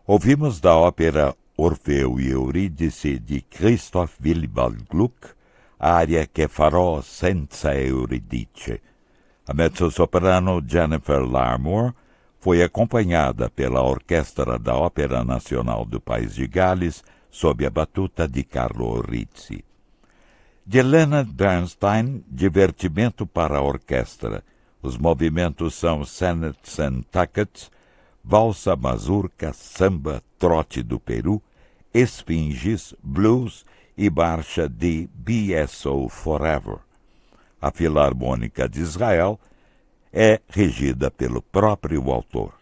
Ouvimos da ópera Orfeu e Eurídice de Christoph Willibald Gluck a área que farò senza Euridice. A mezzo-soprano Jennifer Larmore foi acompanhada pela Orquestra da Ópera Nacional do País de Gales, sob a batuta de Carlo Rizzi. De Leonard Bernstein, Divertimento para a Orquestra. Os movimentos são Sonnets and Tuckets, Valsa, Mazurca, Samba, Trote do Peru, Esfinges, Blues e Marcha de BSO Forever. A Filarmônica de Israel é regida pelo próprio autor.